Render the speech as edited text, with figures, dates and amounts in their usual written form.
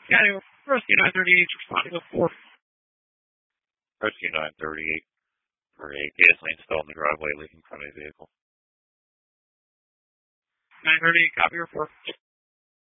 Yeah, Rescue 938 responding to 4. Rescue 938 for a gasoline still in the driveway leaking from a vehicle. 938, copy report.